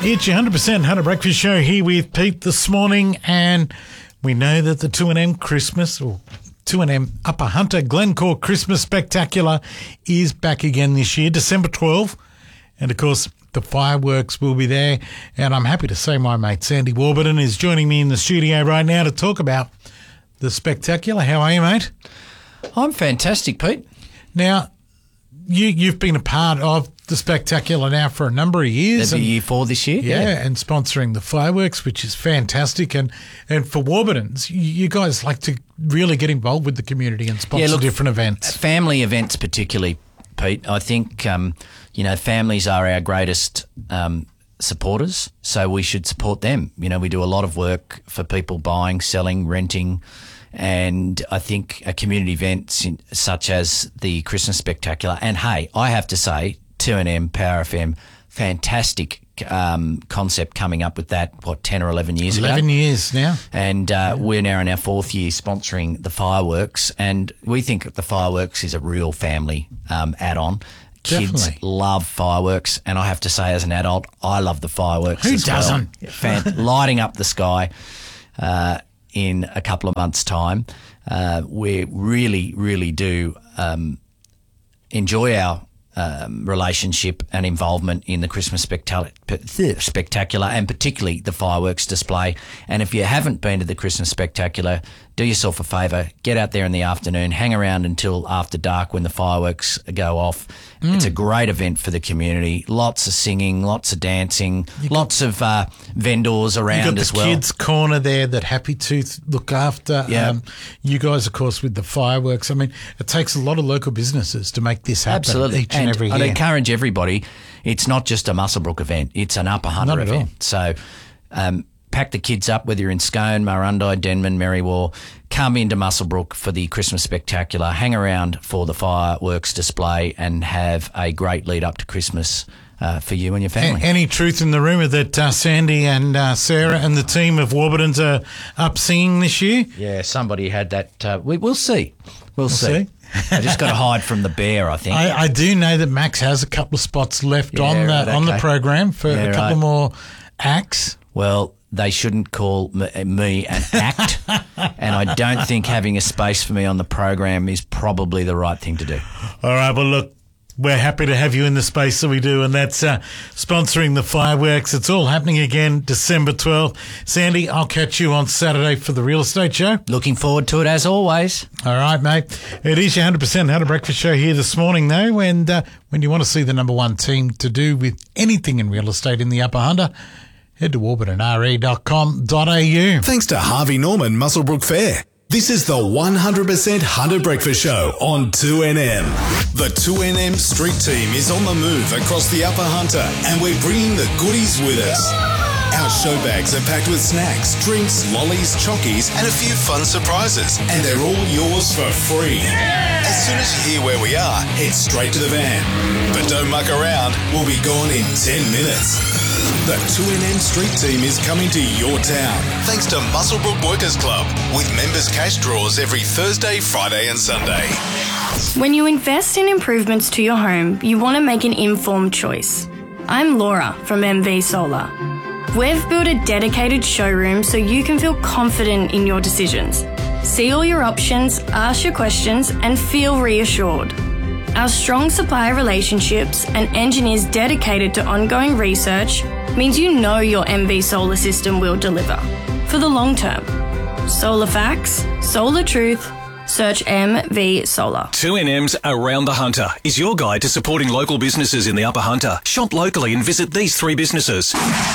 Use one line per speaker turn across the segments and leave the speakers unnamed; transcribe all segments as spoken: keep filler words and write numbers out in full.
It's your one hundred percent Hunter Breakfast Show here with Pete this morning, and we know that the two and M Christmas, or two and M Upper Hunter Glencore Christmas Spectacular is back again this year, December twelfth, and of course the fireworks will be there, and I'm happy to say my mate Sandy Warburton is joining me in the studio right now to talk about the Spectacular. How are you, mate?
I'm fantastic, Pete.
Now, you, you've been a part of the Spectacular now for a number of years.
That'd be
and,
year four this year.
Yeah,
Yeah,
and sponsoring the fireworks, which is fantastic. And, and for Warburtons, you, you guys like to really get involved with the community and sponsor
Yeah, look,
different events.
Family events particularly, Pete. I think, um, you know, families are our greatest um, supporters, so we should support them. You know, we do a lot of work for people buying, selling, renting, and I think a community events in, such as the Christmas Spectacular. And hey, I have to say, two and M, Power F M, fantastic um, concept coming up with that, what, ten or eleven years ago?
eleven years now.
And uh, we're now in our fourth year sponsoring the fireworks, and we think that the fireworks is a real family um, add-on. Kids
Definitely.
love fireworks, and I have to say, as an adult, I love the fireworks.
Who
as well.
doesn't?
Fan- lighting up the sky uh, in a couple of months' time. Uh, we really, really do um, enjoy our um, relationship and involvement in the Christmas spectac- Spectacular, and particularly the fireworks display. And if you haven't been to the Christmas Spectacular, do yourself a favour, get out there in the afternoon, hang around until after dark when the fireworks go off. Mm. It's a great event for the community. Lots of singing, lots of dancing, you lots got, of uh, vendors around as well.
You've got the kids' corner there that Happy Tooth look after.
Yeah.
Um, you guys, of course, with the fireworks. I mean, it takes a lot of local businesses to make this happen.
Absolutely.
Each and,
and
every
I'd
year.
encourage everybody, it's not just a Muswellbrook event, it's an Upper Hunter
Not at
event.
all.
So um, pack the kids up, whether you're in Scone, Murrundi, Denman, Merriwar, come into Muswellbrook for the Christmas Spectacular, hang around for the fireworks display, and have a great lead up to Christmas uh, for you and your family.
A- any truth in the rumour that uh, Sandy and uh, Sarah and the team of Warburtons are up singing this year?
Yeah, somebody had that. Uh, we, we'll see. We'll,
We'll
see.
see.
I just got to hide from the bear, I think.
I, I do know that Max has a couple of spots left
Yeah,
on the
right,
on the
okay.
program for
Yeah,
a couple
right.
more acts.
Well, they shouldn't call m- me an act, and I don't think having a space for me on the program is probably the right thing to do.
All right, well, look, we're happy to have you in the space that we do, and that's uh, sponsoring the fireworks. It's all happening again December twelfth. Sandy, I'll catch you on Saturday for the real estate show.
Looking forward to it as always.
All right, mate. It is your one hundred percent Hunter Breakfast Show here this morning, though, and uh, when you want to see the number one team to do with anything in real estate in the Upper Hunter, head to warburton r e dot com dot a u.
Thanks to Harvey Norman Muswellbrook Fair. This is the one hundred percent Hunter Breakfast Show on two N M. The two N M Street Team is on the move across the Upper Hunter, and we're bringing the goodies with us. Our show bags are packed with snacks, drinks, lollies, chockies, and a few fun surprises, and they're all yours for free. As soon as you hear where we are, head straight to the van. But don't muck around, we'll be gone in ten minutes. The two N M Street Team is coming to your town, thanks to Muswellbrook Workers Club, with members' cash draws every Thursday, Friday and Sunday.
When you invest in improvements to your home, you want to make an informed choice. I'm Laura from M V Solar. We've built a dedicated showroom so you can feel confident in your decisions. See all your options, ask your questions, and feel reassured. Our strong supplier relationships and engineers dedicated to ongoing research means you know your M V solar system will deliver for the long term. Solar facts, solar truth, search M V Solar.
two N M's Around the Hunter is your guide to supporting local businesses in the Upper Hunter. Shop locally and visit these three businesses.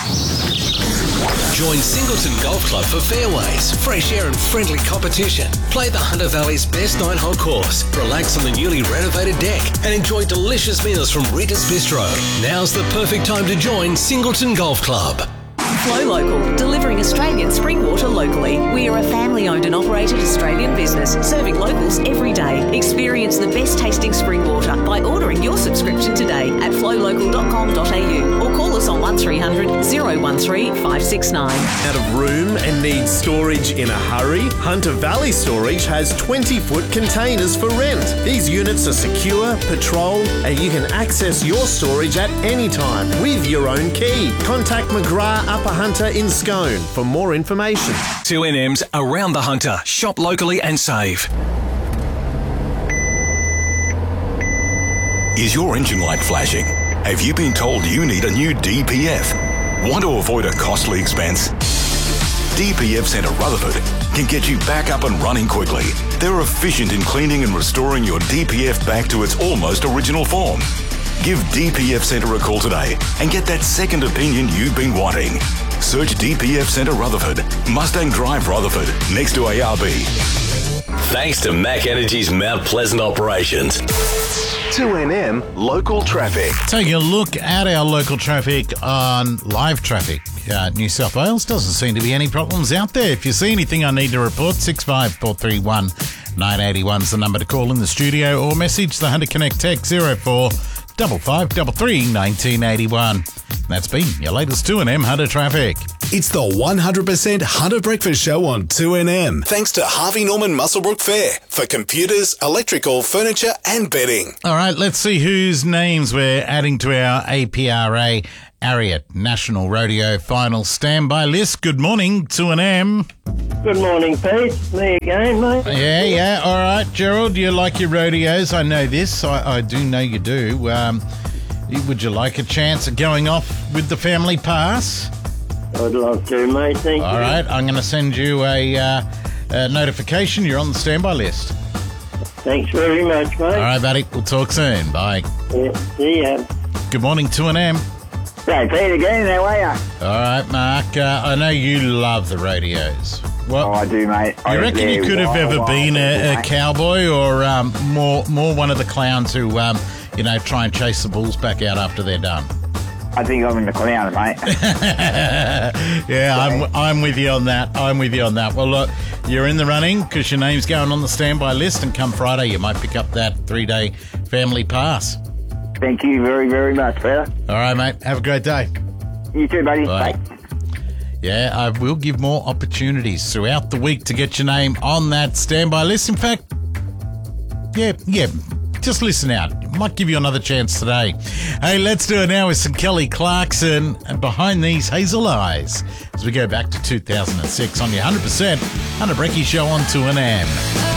Join Singleton Golf Club for fairways, fresh air and friendly competition. Play the Hunter Valley's best nine-hole course, relax on the newly renovated deck, and enjoy delicious meals from Rita's Bistro. Now's the perfect time to join Singleton Golf Club.
Flow Local, delivering Australian spring water locally. We are a family-owned and operated Australian business serving locals every day. Experience the best tasting spring water by ordering your subscription today at flow local dot com dot a u or call us on one three hundred, zero one three, five six nine.
Out of room and need storage in a hurry? Hunter Valley Storage has twenty foot containers for rent. These units are secure, patrolled, and you can access your storage at any time with your own key. Contact McGrath Upper Hunter in Scone for more information.
two N M's Around the Hunter. Shop locally and save.
Is your engine light flashing? Have you been told you need a new D P F? Want to avoid a costly expense? D P F Centre Rutherford can get you back up and running quickly. They're efficient in cleaning and restoring your D P F back to its almost original form. Give D P F Centre a call today and get that second opinion you've been wanting. Search D P F Centre Rutherford, Mustang Drive Rutherford, next to A R B.
Thanks to Mac Energy's Mount Pleasant operations.
two N M local traffic.
Taking a look at our local traffic on live traffic. Uh, New South Wales doesn't seem to be any problems out there. If you see anything I need to report, six five four three one nine eight one is the number to call in the studio or message the Hunter Connect text zero four five five three three nineteen eighty-one. That's been your latest two N M Hunter traffic.
It's the one hundred percent Hunter Breakfast Show on two N M. Thanks to Harvey Norman Muswellbrook Fair for computers, electrical, furniture and bedding.
All right, let's see whose names we're adding to our A P R A Ariat National Rodeo Final Standby list. Good morning, two N M.
Good morning, Pete. Me again, mate.
Yeah, yeah. All right, Gerald, you like your rodeos. I know this. I, I do know you do. Um, would you like a chance at going off with the family pass?
I'd love to, mate. Thank
All
you.
right, I'm going to send you a, uh, a notification. You're on the standby list.
Thanks very much, mate.
All right, buddy. We'll talk soon. Bye.
Yeah, see ya.
Good morning, two N M.
Hey, Pete again. How are you?
All right, Mark. Uh, I know you love the rodeos. Well,
oh, I do, mate.
You reckon you could have ever been a, a cowboy or um, more more one of the clowns who, um, you know, try and chase the bulls back out after they're done?
I think I'm in the clown, mate.
Yeah, I'm I'm with you on that. I'm with you on that. Well, look, you're in the running because your name's going on the standby list, and come Friday you might pick up that three-day family pass.
Thank you very, very much, Peter.
All right, mate. Have a great day.
You too, buddy.
Bye.
Bye.
Yeah, I will give more opportunities throughout the week to get your name on that standby list. In fact, yeah, yeah, just listen out. Might give you another chance today. Hey, let's do it now with some Kelly Clarkson and Behind These Hazel Eyes as we go back to two thousand six on your one hundred percent Hunter Brecky Show on two N M.